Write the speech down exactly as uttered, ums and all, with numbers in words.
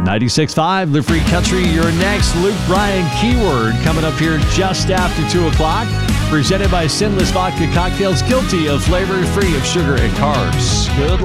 ninety-six point five, The Free Country. Your next Luke Bryan keyword coming up here just after two o'clock. Presented by Sinless Vodka Cocktails, guilty of flavor, free of sugar and carbs. Good luck.